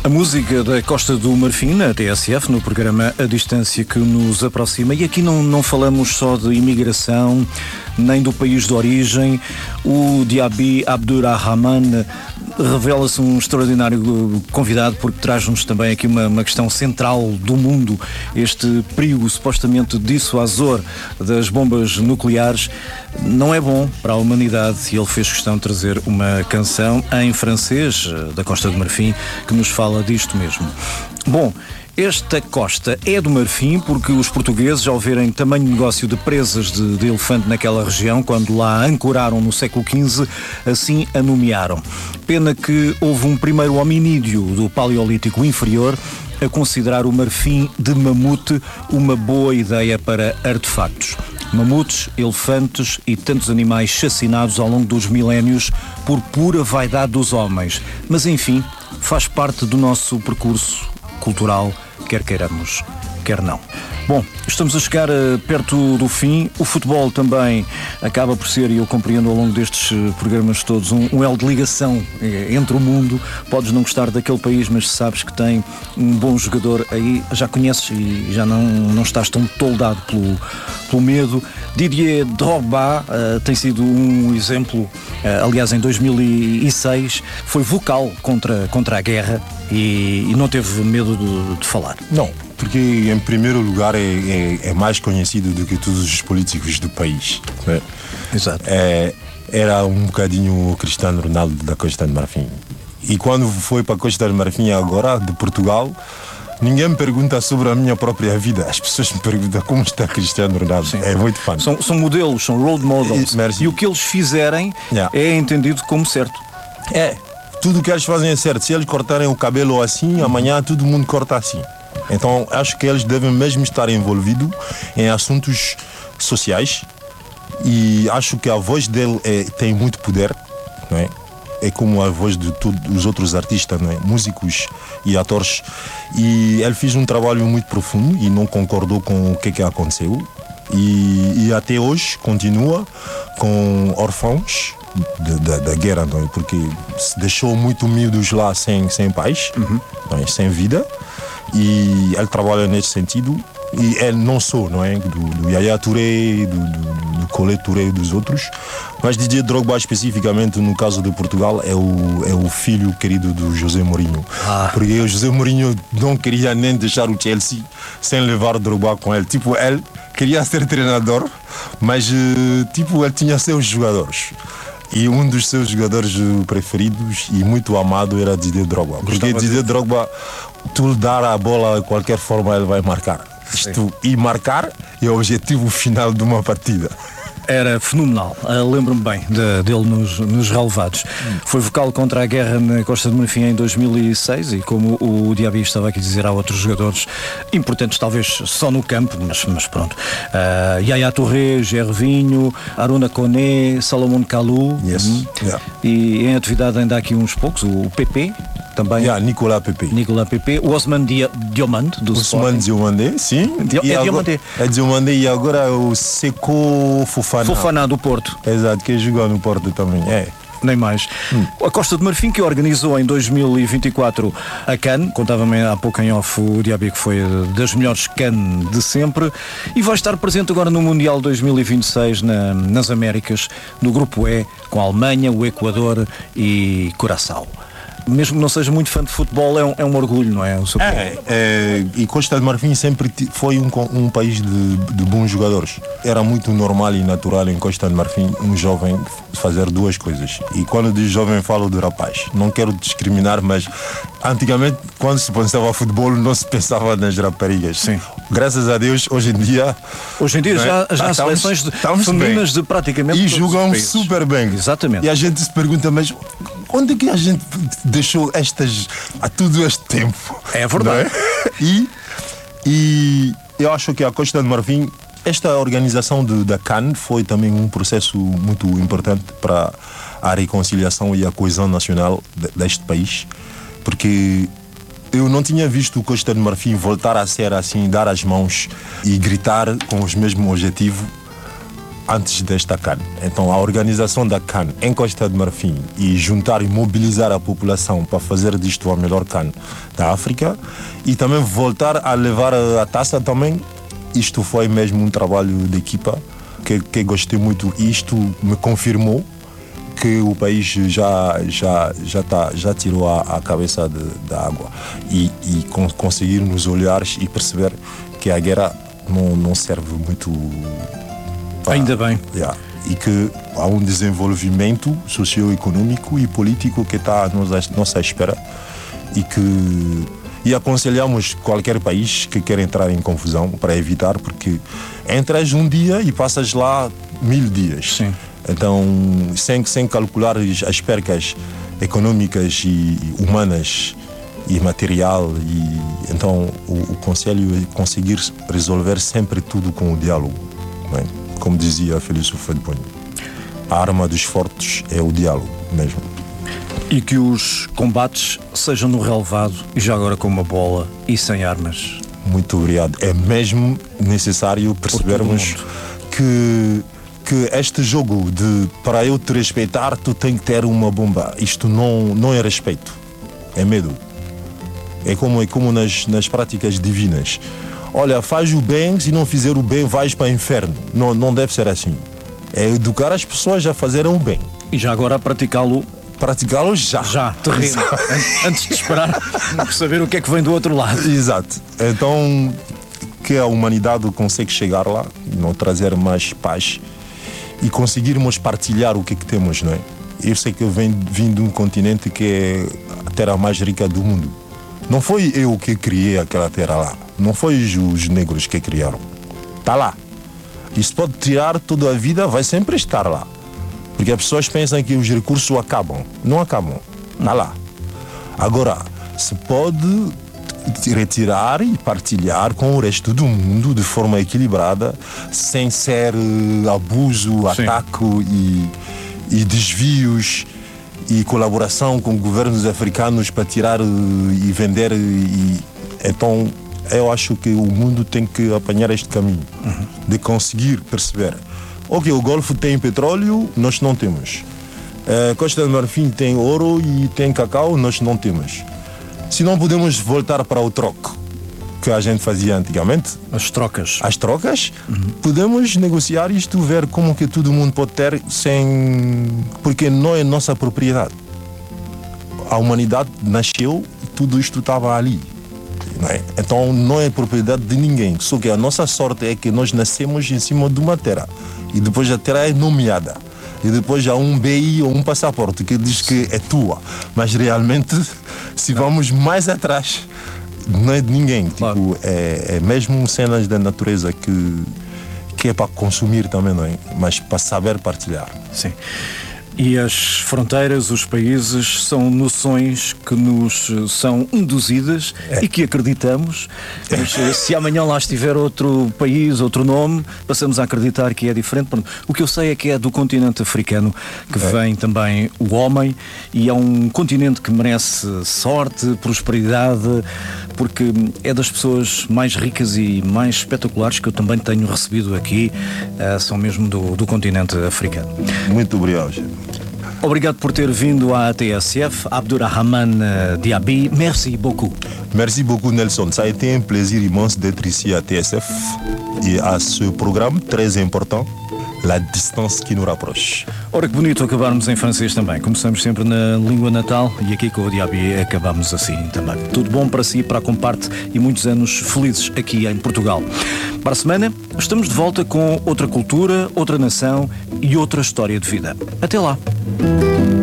A música da Costa do Marfim, na TSF, no programa A Distância que nos aproxima. E aqui não falamos só de imigração, nem do país de origem. O Diaby Abdurrahman revela-se um extraordinário convidado, porque traz-nos também aqui uma questão central do mundo, este perigo supostamente dissuasor das bombas nucleares. Não é bom para a humanidade, e ele fez questão de trazer uma canção em francês da Costa do Marfim que nos fala disto mesmo. Bom, esta costa é do Marfim porque os portugueses, ao verem tamanho negócio de presas de elefante naquela região, quando lá ancoraram no século XV, assim a nomearam. Pena que houve um primeiro hominídeo do Paleolítico Inferior a considerar o Marfim de mamute uma boa ideia para artefactos. Mamutes, elefantes e tantos animais chacinados ao longo dos milénios por pura vaidade dos homens. Mas enfim, faz parte do nosso percurso cultural, quer queiramos, quer não. Bom, estamos a chegar perto do fim. O futebol também acaba por ser, e eu compreendo ao longo destes programas todos, um elo de ligação entre o mundo. Podes não gostar daquele país, mas sabes que tem um bom jogador aí, já conheces e já não estás tão toldado pelo medo. Didier Drogba tem sido um exemplo. Aliás, em 2006 foi vocal contra a guerra e não teve medo de falar. Não, porque em primeiro lugar é mais conhecido do que todos os políticos do país, né? Exato. Era um bocadinho o Cristiano Ronaldo da Costa do Marfim. E quando foi para a Costa do Marfim agora, de Portugal, ninguém me pergunta sobre a minha própria vida. As pessoas me perguntam como está Cristiano Ronaldo. Sim. É muito fã. São modelos, são role models. E o que eles fizerem é entendido como certo. Tudo o que eles fazem é certo. Se eles cortarem o cabelo assim, amanhã todo mundo corta assim. Então acho que eles devem mesmo estar envolvidos em assuntos sociais, e acho que a voz dele tem muito poder, não é? É como a voz de todos os outros artistas, não é? Músicos e atores, e ele fez um trabalho muito profundo e não concordou com o que aconteceu, e até hoje continua com órfãos da guerra, não é? Porque se deixou muito miúdos lá sem pais, não é? Sem vida, e ele trabalha nesse sentido. E ele não só, não é? Do Yaya Touré, do Colé Touré e dos outros, mas Didier Drogba especificamente, no caso de Portugal, é o filho querido do José Mourinho. Porque o José Mourinho não queria nem deixar o Chelsea sem levar Drogba com ele. Tipo, ele queria ser treinador, mas tipo, ele tinha seus jogadores. E um dos seus jogadores preferidos e muito amado era Didier Drogba. Porque Didier Drogba, tu lhe dar a bola de qualquer forma, ele vai marcar. E marcar é o objetivo final de uma partida. Era fenomenal. Lembro-me bem dele nos relevados. Foi vocal contra a guerra na Costa do Marfim em 2006 e, como o Diaby estava aqui a dizer, há outros jogadores importantes, talvez só no campo, mas pronto. Yaya Touré, Gervinho, Aruna Koné, Salomon Kalou. E em atividade ainda há aqui uns poucos, o PP. Também. Nicolas Pepe. O Osman Diomande, do Osman Diomande, sim. Diomande. É Diomande, e agora o Seco Fofana do Porto. Exato, que jogou no Porto também. Nem mais. A Costa do Marfim, que organizou em 2024 a CAN, contava-me há pouco em off o Diaby, que foi das melhores CAN de sempre, e vai estar presente agora no Mundial 2026 nas Américas, no Grupo E, com a Alemanha, o Equador e Curaçao. Mesmo que não seja muito fã de futebol, é um orgulho, não é? E Costa do Marfim sempre foi um país de bons jogadores. Era muito normal e natural em Costa do Marfim um jovem fazer duas coisas. E quando diz jovem, falo do rapaz. Não quero discriminar, mas antigamente, quando se pensava futebol, não se pensava nas raparigas. Sim. Graças a Deus, hoje em dia já há seleções femininas de praticamente e jogam super bem. Exatamente. E a gente se pergunta, mas onde é que a gente deixou há todo este tempo? É verdade. E eu acho que a Costa do Marfim, esta organização da CAN foi também um processo muito importante para a reconciliação e a coesão nacional deste país, porque eu não tinha visto o Costa do Marfim voltar a ser assim, dar as mãos e gritar com os mesmos objetivos antes desta CAN. Então a organização da CAN em Costa de Marfim e juntar e mobilizar a população para fazer disto a melhor CAN da África e também voltar a levar a taça também, isto foi mesmo um trabalho de equipa que gostei muito. Isto me confirmou que o país já tirou a cabeça da água e conseguir nos olhar e perceber que a guerra não serve muito para, ainda bem. E que há um desenvolvimento socioeconômico e político que está à nossa espera e aconselhamos qualquer país que quer entrar em confusão para evitar, porque entras um dia e passas lá 1000 dias. Sim. Então, sem calcular as percas econômicas e humanas e material, então o conselho é conseguir resolver sempre tudo com o diálogo, não é? Como dizia Filósofo de Bonho, a arma dos fortes é o diálogo mesmo. E que os combates sejam no relevado e já agora com uma bola e sem armas. Muito obrigado. É mesmo necessário percebermos que este jogo de para eu te respeitar tu tem que ter uma bomba, isto não é respeito, é medo. É como nas práticas divinas. Olha, faz o bem, se não fizer o bem vais para o inferno. Não deve ser assim. É educar as pessoas a fazerem o bem. E já agora a praticá-lo já. Já, terreno. Antes de esperar por saber o que é que vem do outro lado. Exato. Então, que a humanidade consegue chegar lá, não trazer mais paz e conseguirmos partilhar o que temos, não é? Eu sei que eu vim de um continente que é a terra mais rica do mundo. Não foi eu que criei aquela terra lá. Não foi os negros que criaram. Está lá. Isso pode tirar toda a vida, vai sempre estar lá. Porque as pessoas pensam que os recursos acabam. Não acabam. Está lá. Agora, se pode retirar e partilhar com o resto do mundo de forma equilibrada, sem ser abuso, ataque e desvios e colaboração com governos africanos para tirar e vender. Então, eu acho que o mundo tem que apanhar este caminho de conseguir perceber. Ok, o Golfo tem petróleo, nós não temos. Costa do Marfim tem ouro e tem cacau, nós não temos. Se não podemos voltar para o troco que a gente fazia antigamente, as trocas, podemos negociar isto, ver como que todo mundo pode ter porque não é nossa propriedade. A humanidade nasceu, tudo isto estava ali, não é? Então não é propriedade de ninguém. Só que a nossa sorte é que nós nascemos em cima de uma terra e depois a terra é nomeada. E depois há um BI ou um passaporte que diz que é tua. Mas realmente, se vamos mais atrás, não é de ninguém. Claro. Tipo, é mesmo cenas da natureza que é para consumir também, não é? Mas para saber partilhar. Sim. E as fronteiras, os países, são noções que nos são induzidas e que acreditamos. Mas se amanhã lá estiver outro país, outro nome, passamos a acreditar que é diferente. O que eu sei é que é do continente africano que vem também o homem, e é um continente que merece sorte, prosperidade, porque é das pessoas mais ricas e mais espetaculares que eu também tenho recebido aqui, são mesmo do continente africano. Muito obrigado. Obrigado por ter vindo à TSF, Abdurrahman Diaby. Merci beaucoup. Merci beaucoup, Nelson. Ça a été un plaisir immense d'être ici à TSF et à ce programme très important, La Distance qui nous rapproche. Ora, que bonito acabarmos em francês também. Começamos sempre na língua natal e aqui com o Diaby acabamos assim também. Tudo bom para si, para a Comparte, e muitos anos felizes aqui em Portugal. Para a semana, estamos de volta com outra cultura, outra nação e outra história de vida. Até lá!